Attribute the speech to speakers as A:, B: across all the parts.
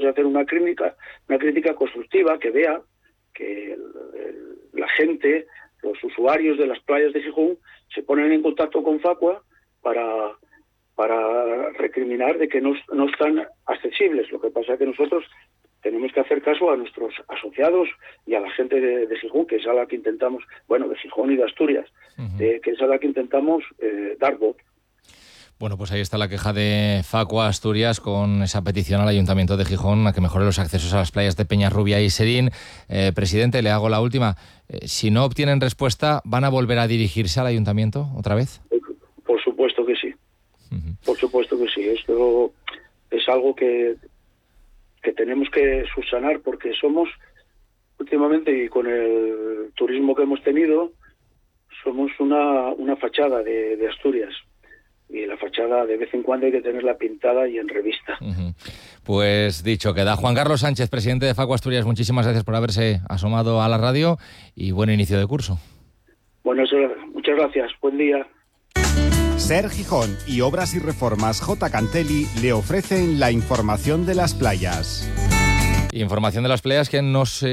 A: hacer una crítica constructiva que vea que la gente, los usuarios de las playas de Gijón, se ponen en contacto con Facua para recriminar de que no están accesibles. Lo que pasa es que nosotros tenemos que hacer caso a nuestros asociados y a la gente de Gijón, que es a la que intentamos, de Gijón y de Asturias, que es a la que intentamos dar voz.
B: Bueno, pues ahí está la queja de Facua Asturias con esa petición al Ayuntamiento de Gijón a que mejore los accesos a las playas de Peñarrubia y Serín. Presidente, le hago la última. Si no obtienen respuesta, ¿van a volver a dirigirse al Ayuntamiento otra vez?
A: Por supuesto que sí. Por supuesto que sí. Esto es algo que tenemos que subsanar, porque somos, últimamente, y con el turismo que hemos tenido, somos una fachada de Asturias. Y la fachada de vez en cuando hay que tenerla pintada y en revista.
B: Pues dicho queda. Juan Carlos Sánchez, presidente de Facua Asturias, muchísimas gracias por haberse asomado a la radio y buen inicio de curso.
A: Bueno, muchas gracias. Buen día.
C: SER Gijón y Obras y Reformas J. Cantelli le ofrecen la información de las playas.
B: Información de las playas que no os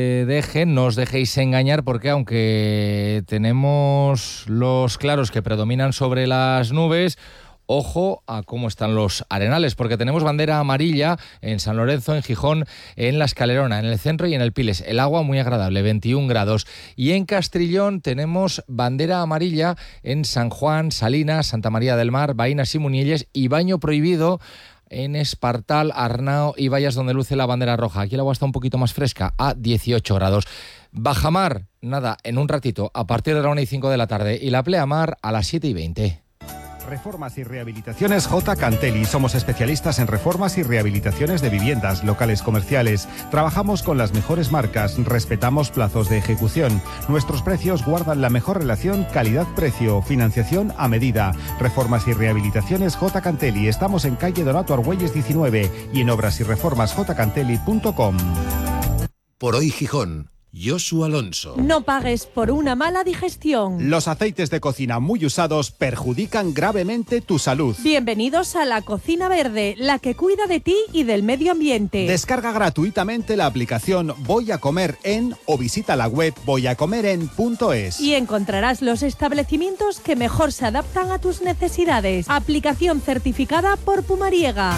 B: dejéis engañar, porque aunque tenemos los claros que predominan sobre las nubes, ojo a cómo están los arenales, porque tenemos bandera amarilla en San Lorenzo, en Gijón, en La Escalerona, en el centro y en el Piles. El agua muy agradable, 21 grados. Y en Castrillón tenemos bandera amarilla en San Juan, Salinas, Santa María del Mar, Baínas y Munielles, y baño prohibido en Espartal, Arnao y Vallas, donde luce la bandera roja. Aquí el agua está un poquito más fresca, a 18 grados. Bajamar, nada, en un ratito, a partir de la 1:05 de la tarde. Y la pleamar a las 7:20.
C: Reformas y Rehabilitaciones J. Cantelli. Somos especialistas en reformas y rehabilitaciones de viviendas, locales comerciales. Trabajamos con las mejores marcas, respetamos plazos de ejecución. Nuestros precios guardan la mejor relación calidad-precio, financiación a medida. Reformas y Rehabilitaciones J. Cantelli. Estamos en calle Donato Argüelles 19 y en obrasyrreformasjcantelli.com.
D: Por hoy Gijón. Josu Alonso.
E: No pagues por una mala digestión.
C: Los aceites de cocina muy usados perjudican gravemente tu salud.
E: Bienvenidos a la Cocina Verde, la que cuida de ti y del medio ambiente.
C: Descarga gratuitamente la aplicación Voy a Comer En o visita la web voyacomeren.es.
E: Y encontrarás los establecimientos que mejor se adaptan a tus necesidades. Aplicación certificada por Pumariega.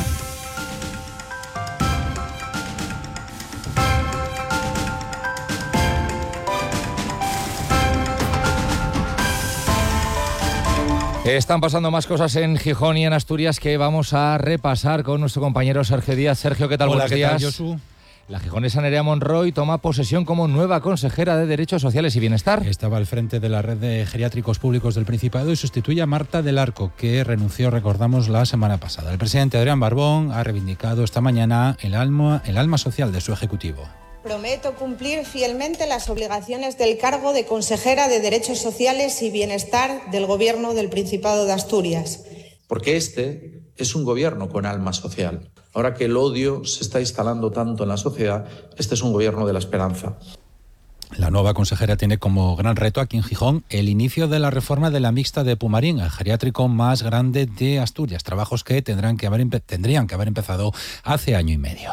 B: Están pasando más cosas en Gijón y en Asturias que vamos a repasar con nuestro compañero Sergio Díaz. Sergio, ¿qué tal?
F: Hola,
B: buenos días.
F: ¿qué tal, Josu?
B: La gijonesa Nerea Monroy toma posesión como nueva consejera de Derechos Sociales y Bienestar.
F: Estaba al frente de la red de geriátricos públicos del Principado y sustituye a Marta del Arco, que renunció, recordamos, la semana pasada. El presidente Adrián Barbón ha reivindicado esta mañana el alma social de su ejecutivo.
G: Prometo cumplir fielmente las obligaciones del cargo de consejera de Derechos Sociales y Bienestar del Gobierno del Principado de Asturias.
H: Porque este es un gobierno con alma social. Ahora que el odio se está instalando tanto en la sociedad, este es un gobierno de la esperanza.
F: La nueva consejera tiene como gran reto aquí en Gijón el inicio de la reforma de la mixta de Pumarín, el geriátrico más grande de Asturias. Trabajos que tendrían que haber empezado hace año y medio.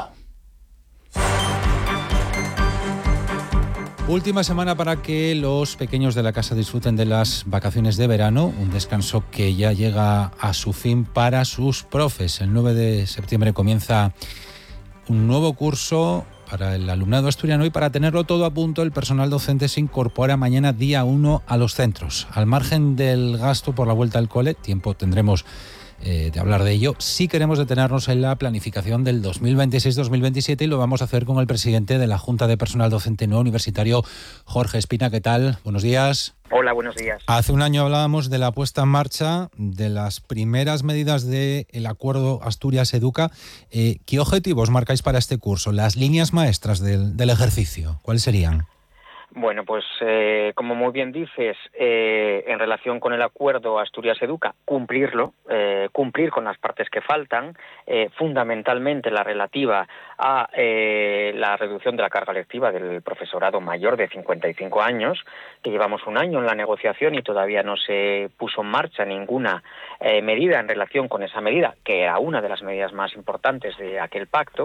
F: Última semana para que los pequeños de la casa disfruten de las vacaciones de verano, un descanso que ya llega a su fin para sus profes. El 9 de septiembre comienza un nuevo curso para el alumnado asturiano y para tenerlo todo a punto, el personal docente se incorpora mañana día 1 a los centros. Al margen del gasto por la vuelta al cole, tiempo tendremos de hablar de ello, sí queremos detenernos en la planificación del 2026-2027 y lo vamos a hacer con el presidente de la Junta de Personal Docente No Universitario, Jorge Espina. ¿Qué tal? Buenos días.
I: Hola, buenos días.
F: Hace un año hablábamos de la puesta en marcha de las primeras medidas del acuerdo Asturias Educa. ¿Qué objetivos marcáis para este curso? Las líneas maestras del ejercicio, ¿cuáles serían?
I: Bueno, pues como muy bien dices, en relación con el acuerdo Asturias Educa, cumplirlo, cumplir con las partes que faltan, fundamentalmente la relativa a la reducción de la carga lectiva del profesorado mayor de 55 años, que llevamos un año en la negociación y todavía no se puso en marcha ninguna medida en relación con esa medida, que era una de las medidas más importantes de aquel pacto.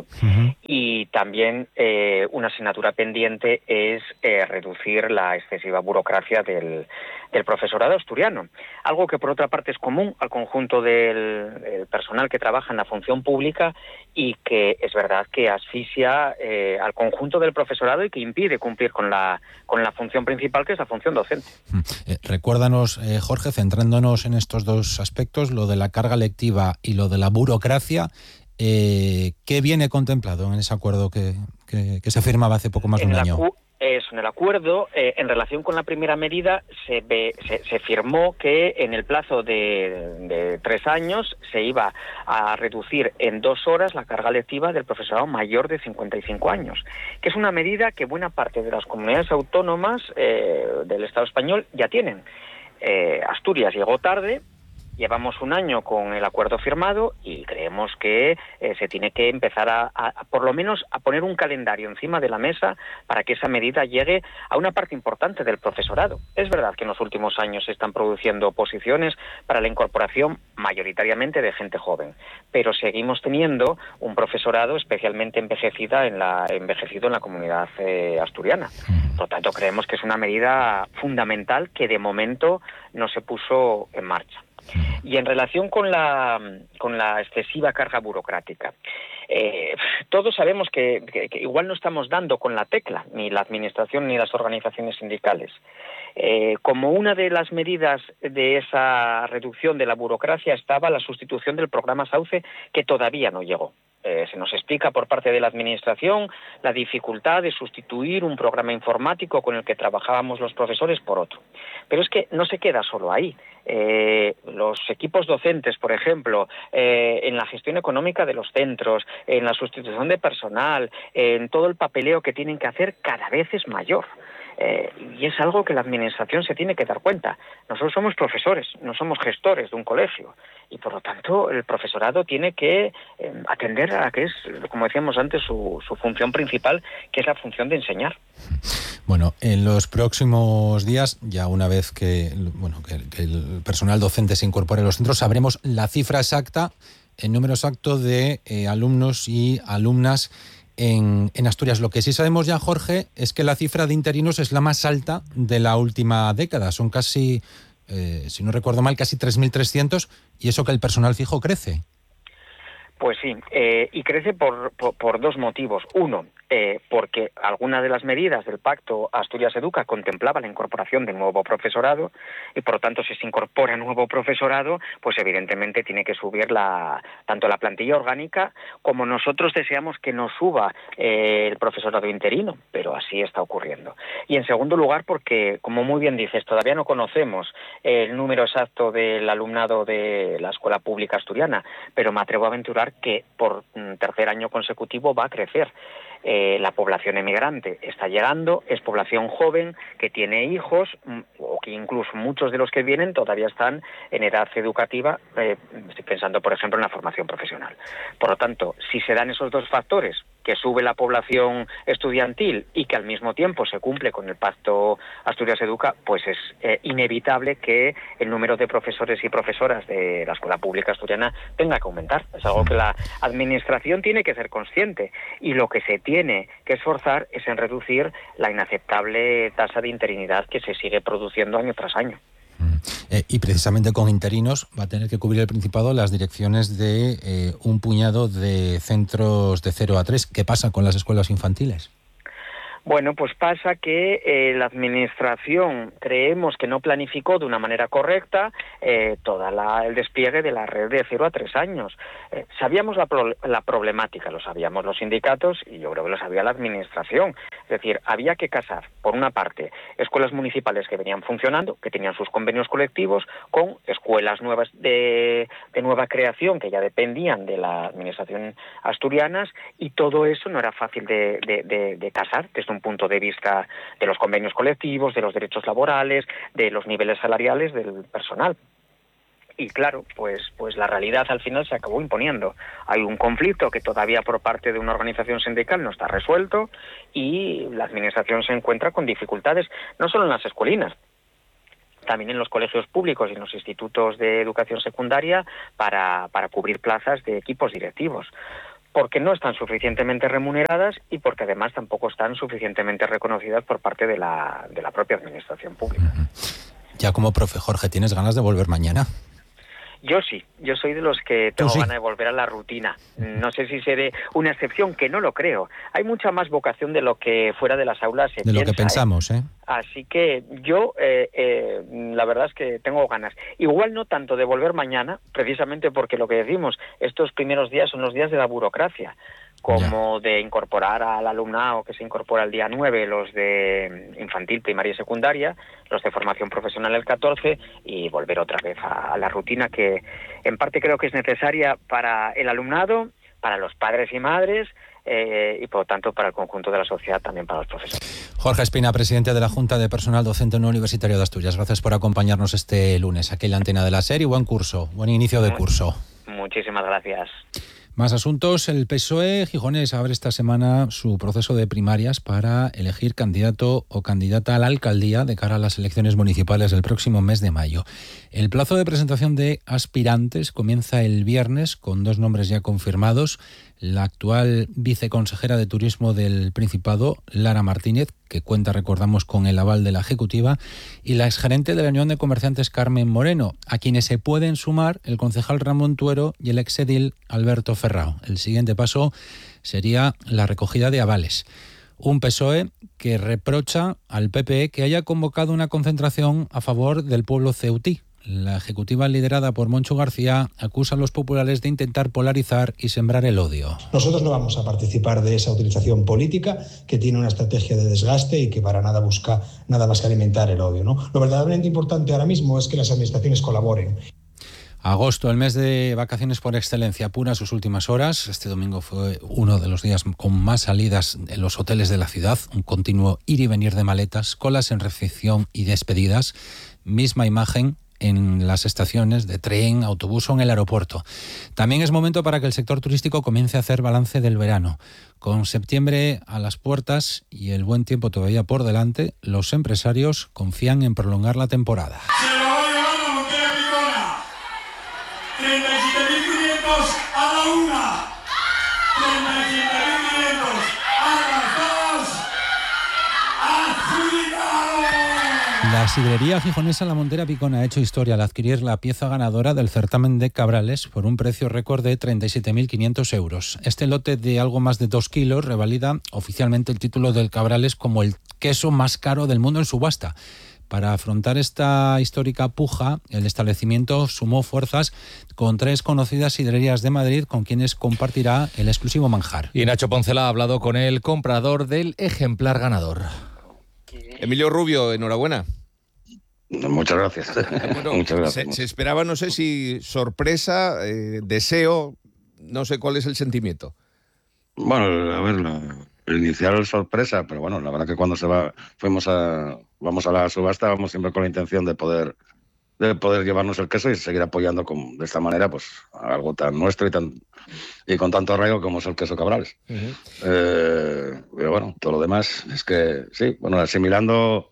I: Y también una asignatura pendiente es reducir la excesiva burocracia del profesorado asturiano, algo que por otra parte es común al conjunto del personal que trabaja en la función pública y que es verdad que asfixia al conjunto del profesorado y que impide cumplir con la función principal, que es la función docente.
F: Recuérdanos, Jorge, centrándonos en estos dos aspectos, lo de la carga lectiva y lo de la burocracia, ¿qué viene contemplado en ese acuerdo que se firmaba hace poco más de un año?
I: En el acuerdo, en relación con la primera medida, se firmó que en el plazo de 3 años se iba a reducir en 2 horas la carga lectiva del profesorado mayor de 55 años, que es una medida que buena parte de las comunidades autónomas del Estado español ya tienen. Asturias llegó tarde. Llevamos un año con el acuerdo firmado y creemos que se tiene que empezar a por lo menos a poner un calendario encima de la mesa para que esa medida llegue a una parte importante del profesorado. Es verdad que en los últimos años se están produciendo oposiciones para la incorporación mayoritariamente de gente joven, pero seguimos teniendo un profesorado especialmente envejecido en la comunidad asturiana. Por lo tanto, creemos que es una medida fundamental que de momento no se puso en marcha. Y en relación con la excesiva carga burocrática, todos sabemos que igual no estamos dando con la tecla, ni la administración ni las organizaciones sindicales. Como una de las medidas de esa reducción de la burocracia estaba la sustitución del programa Sauce, que todavía no llegó. Se nos explica por parte de la Administración la dificultad de sustituir un programa informático con el que trabajábamos los profesores por otro. Pero es que no se queda solo ahí. Los equipos docentes, por ejemplo, en la gestión económica de los centros, en la sustitución de personal, en todo el papeleo que tienen que hacer, cada vez es mayor. Y es algo que la Administración se tiene que dar cuenta. Nosotros somos profesores, no somos gestores de un colegio, y por lo tanto el profesorado tiene que atender a que es, como decíamos antes, su función principal, que es la función de enseñar.
F: Bueno, en los próximos días, ya una vez que el personal docente se incorpore a los centros, sabremos la cifra exacta, el número exacto de alumnos y alumnas en Asturias. Lo que sí sabemos ya, Jorge, es que la cifra de interinos es la más alta de la última década. Son casi, si no recuerdo mal, casi 3.300, y eso que el personal fijo crece.
I: Pues sí, y crece por 2 motivos. Uno, porque algunas de las medidas del Pacto Asturias Educa contemplaba la incorporación de nuevo profesorado, y por lo tanto, si se incorpora nuevo profesorado, pues evidentemente tiene que subir tanto la plantilla orgánica, como nosotros deseamos que no suba el profesorado interino, pero así está ocurriendo. Y en segundo lugar, porque, como muy bien dices, todavía no conocemos el número exacto del alumnado de la escuela pública asturiana, pero me atrevo a aventurar que por 3er año consecutivo va a crecer. La población emigrante está llegando, es población joven que tiene hijos, o que incluso muchos de los que vienen todavía están en edad educativa, estoy pensando por ejemplo en la formación profesional. Por lo tanto, si se dan esos 2 factores, que sube la población estudiantil y que al mismo tiempo se cumple con el Pacto Asturias Educa, pues es inevitable que el número de profesores y profesoras de la escuela pública asturiana tenga que aumentar. Es algo que la Administración tiene que ser consciente, y lo que se tiene que esforzar es en reducir la inaceptable tasa de interinidad que se sigue produciendo año tras año.
F: Y precisamente con interinos va a tener que cubrir el Principado las direcciones de un puñado de centros de 0 a 3. ¿Qué pasa con las escuelas infantiles?
I: Bueno, pues pasa que la Administración creemos que no planificó de una manera correcta todo el despliegue de la red de 0 a 3 años. Sabíamos la problemática, lo sabíamos los sindicatos y yo creo que lo sabía la Administración. Es decir, había que casar, por una parte, escuelas municipales que venían funcionando, que tenían sus convenios colectivos, con escuelas nuevas de nueva creación que ya dependían de la Administración asturianas, y todo eso no era fácil de casar desde un punto de vista de los convenios colectivos, de los derechos laborales, de los niveles salariales del personal. Y claro, pues la realidad al final se acabó imponiendo. Hay un conflicto que todavía por parte de una organización sindical no está resuelto y la administración se encuentra con dificultades, no solo en las escuelinas, también en los colegios públicos y en los institutos de educación secundaria para cubrir plazas de equipos directivos, porque no están suficientemente remuneradas y porque además tampoco están suficientemente reconocidas por parte de la propia administración pública.
F: Ya como profe, Jorge, ¿tienes ganas de volver mañana?
I: Yo sí, yo soy de los que tengo ganas de volver a la rutina. No sé si seré una excepción, que no lo creo. Hay mucha más vocación de lo que fuera de las aulas se piensa,
F: lo que pensamos, ¿eh?
I: Así que yo, la verdad es que tengo ganas. Igual no tanto de volver mañana, precisamente porque lo que decimos, estos primeros días son los días de la burocracia, como de incorporar al alumnado que se incorpora el día 9, los de infantil, primaria y secundaria, los de formación profesional el 14, y volver otra vez a la rutina que en parte creo que es necesaria para el alumnado, para los padres y madres, y por lo tanto para el conjunto de la sociedad, también para los profesores.
F: Jorge Espina, presidente de la Junta de Personal Docente no Universitario de Asturias, gracias por acompañarnos este lunes aquí en la antena de la SER y buen curso, buen inicio de curso.
I: Muchísimas gracias.
F: Más asuntos. El PSOE gijonés abre esta semana su proceso de primarias para elegir candidato o candidata a la alcaldía de cara a las elecciones municipales del próximo mes de mayo. El plazo de presentación de aspirantes comienza el viernes con 2 nombres ya confirmados. La actual viceconsejera de Turismo del Principado, Lara Martínez, que cuenta, recordamos, con el aval de la Ejecutiva, y la exgerente de la Unión de Comerciantes, Carmen Moreno, a quienes se pueden sumar el concejal Ramón Tuero y el exedil Alberto Ferrao. El siguiente paso sería la recogida de avales. Un PSOE que reprocha al PPE que haya convocado una concentración a favor del pueblo ceutí. La Ejecutiva, liderada por Moncho García, acusa a los populares de intentar polarizar y sembrar el odio.
J: Nosotros no vamos a participar de esa utilización política que tiene una estrategia de desgaste y que para nada busca nada más que alimentar el odio, ¿no? Lo verdaderamente importante ahora mismo es que las administraciones colaboren.
F: Agosto, el mes de vacaciones por excelencia, apura sus últimas horas. Este domingo fue uno de los días con más salidas en los hoteles de la ciudad, un continuo ir y venir de maletas, colas en recepción y despedidas, misma imagen en las estaciones de tren, autobús o en el aeropuerto. También es momento para que el sector turístico comience a hacer balance del verano. Con septiembre a las puertas y el buen tiempo todavía por delante, los empresarios confían en prolongar la temporada.
K: 37.500 a la 1, 37.500 a las 2, adjudicado.
F: La sidrería gijonesa La Montera Picón ha hecho historia al adquirir la pieza ganadora del certamen de Cabrales por un precio récord de 37.500 euros. Este lote de algo más de 2 kilos revalida oficialmente el título del Cabrales como el queso más caro del mundo en subasta. Para afrontar esta histórica puja, el establecimiento sumó fuerzas con 3 conocidas sidrerías de Madrid con quienes compartirá el exclusivo manjar.
B: Y Nacho Poncela ha hablado con el comprador del ejemplar ganador.
L: Emilio Rubio, enhorabuena.
M: Muchas gracias.
L: Bueno,
M: muchas gracias.
L: Se esperaba, no sé si sorpresa, deseo, no sé cuál es el sentimiento.
M: Bueno, a ver, inicial sorpresa, pero bueno, la verdad que cuando vamos a la subasta, vamos siempre con la intención de poder llevarnos el queso y seguir apoyando de esta manera pues algo tan nuestro y con tanto arraigo como es el queso Cabrales. Uh-huh. Pero bueno, todo lo demás es que sí, bueno, asimilándolo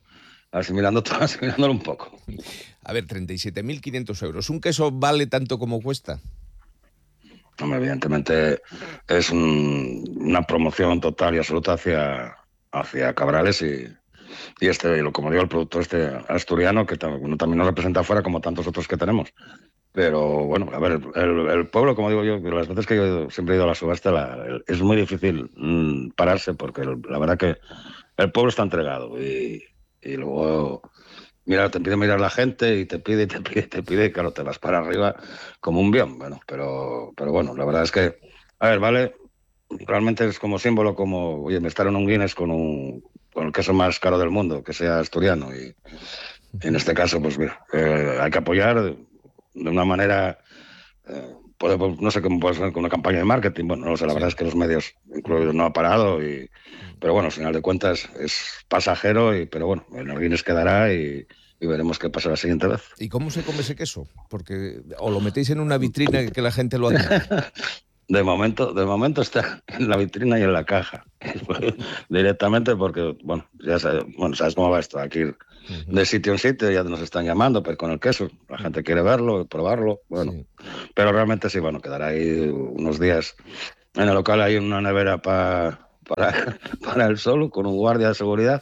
M: un poco.
L: A ver, 37.500 euros. ¿Un queso vale tanto como cuesta?
M: Hombre, evidentemente es una promoción total y absoluta hacia Cabrales y como digo, el productor asturiano que también nos representa afuera como tantos otros que tenemos. Pero bueno, a ver, el pueblo, como digo yo, las veces que yo siempre he ido a la subasta, es muy difícil pararse porque la verdad que el pueblo está entregado y luego te pide mirar la gente y te pide, y claro, te vas para arriba como un bión. Bueno, pero bueno, la verdad es que, a ver, vale, realmente es como símbolo, como, oye, me estar en un Guinness con el queso más caro del mundo, que sea asturiano, y en este caso, pues mira, hay que apoyar de una manera, no sé cómo puede ser con una campaña de marketing, bueno, no sé, la verdad es que los medios incluidos no ha parado, pero bueno, al final de cuentas es pasajero, pero bueno, en el Guinness quedará y y veremos qué pasa la siguiente vez.
L: ¿Y cómo se come ese queso? Porque o lo metéis en una vitrina que la gente lo admira.
M: De momento está en la vitrina y en la caja. Directamente porque, sabes cómo va esto. Aquí de sitio en sitio ya nos están llamando, pero con el queso. La gente quiere verlo, probarlo. Sí. Pero realmente sí, quedará ahí unos días. En el local hay una nevera para el solo, con un guardia de seguridad.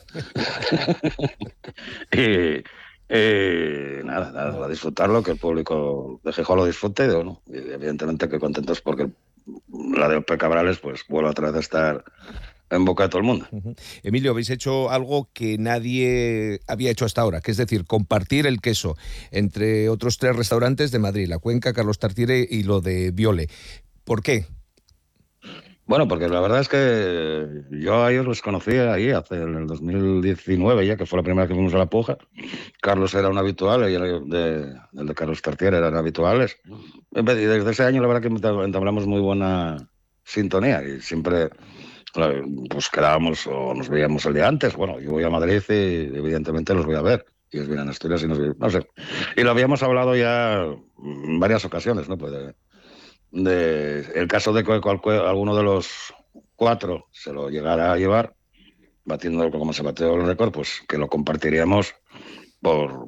M: y nada, a disfrutarlo, que el público de Gijón lo disfrute. Y evidentemente que contentos porque la de Ope Cabrales pues vuelve otra vez a estar en boca de todo el mundo.
L: Emilio, habéis hecho algo que nadie había hecho hasta ahora, que es decir, compartir el queso entre otros 3 restaurantes de Madrid, La Cuenca, Carlos Tartiere y lo de Viole. ¿Por qué?
M: Bueno, porque la verdad es que yo a ellos los conocí ahí en el 2019 ya, que fue la primera vez que fuimos a La Puja. Carlos era un habitual y el de Carlos Tartiere eran habituales. Y desde ese año la verdad que entablamos muy buena sintonía y siempre pues quedábamos o nos veíamos el día antes. Bueno, yo voy a Madrid y evidentemente los voy a ver. Y ellos vienen a Asturias y no sé. Y lo habíamos hablado ya en varias ocasiones, ¿no? Pues el caso de que alguno de los 4 se lo llegara a llevar, batiendo como se bateó el récord, pues que lo compartiríamos por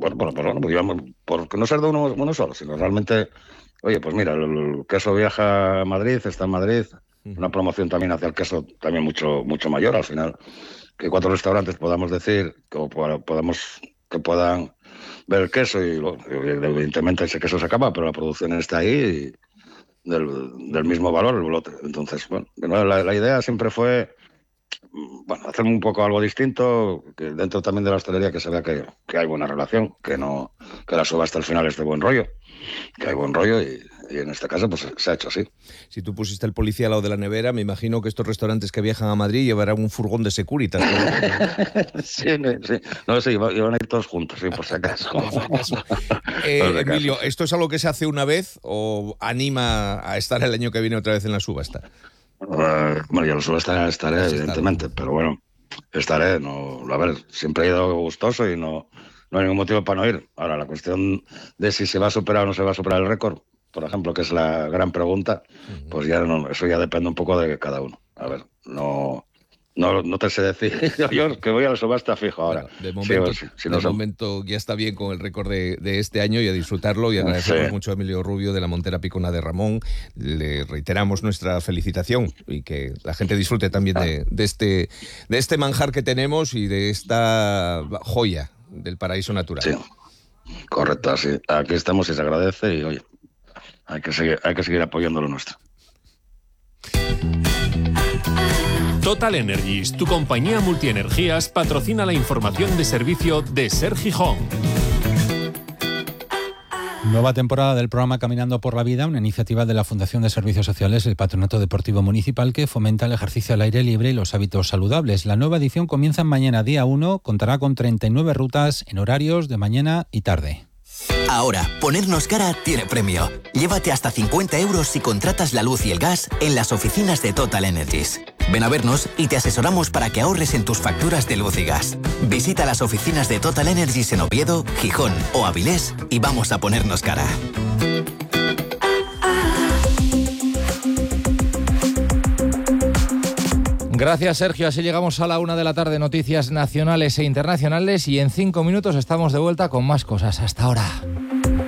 M: no ser de uno solo, sino realmente, oye, pues mira, el queso viaja a Madrid, está en Madrid, una promoción también hacia el queso también mucho mayor, al final, que 4 restaurantes podamos decir, que puedan ver el queso y evidentemente ese queso se acaba, pero la producción está ahí y del mismo valor el lote. Entonces, la idea siempre fue hacer un poco algo distinto, que dentro también de la hostelería que se vea que hay buena relación, que la subasta al final es de buen rollo, que hay buen rollo y en este caso pues se ha hecho así.
L: Si tú pusiste el policía al lado de la nevera, me imagino que estos restaurantes que viajan a Madrid llevarán un furgón de Securitas.
M: Sí. No sé, iban a ir todos juntos, sí, por si acaso.
L: Emilio, ¿esto es algo que se hace una vez o anima a estar el año que viene otra vez en la subasta?
M: Ya la subasta estaré, evidentemente, pero bueno, estaré. A ver, siempre he ido gustoso y no hay ningún motivo para no ir. Ahora, la cuestión de si se va a superar o no se va a superar el récord, por ejemplo, que es la gran pregunta, pues eso ya depende un poco de cada uno. A ver, no te sé decir yo que voy a la subasta fijo ahora.
L: Bueno, de momento ya está bien con el récord de este año y a disfrutarlo, y agradecemos mucho a Emilio Rubio de la Montera Picona de Ramón. Le reiteramos nuestra felicitación y que la gente disfrute también de este manjar que tenemos y de esta joya del paraíso natural.
M: Sí, correcto, así. Aquí estamos y se agradece y oye, hay que seguir apoyando lo nuestro.
N: Total Energies, tu compañía multienergías, patrocina la información de servicio de Ser Gijón.
F: Nueva temporada del programa Caminando por la Vida, una iniciativa de la Fundación de Servicios Sociales, el Patronato Deportivo Municipal, que fomenta el ejercicio al aire libre y los hábitos saludables. La nueva edición comienza mañana, día 1, contará con 39 rutas en horarios de mañana y tarde.
O: Ahora, ponernos cara tiene premio. Llévate hasta 50 € si contratas la luz y el gas en las oficinas de Total Energies. Ven a vernos y te asesoramos para que ahorres en tus facturas de luz y gas. Visita las oficinas de Total Energies en Oviedo, Gijón o Avilés y vamos a ponernos cara.
B: Gracias, Sergio. Así llegamos a la 1 de la tarde, noticias nacionales e internacionales, y en 5 minutos estamos de vuelta con más cosas. Hasta ahora.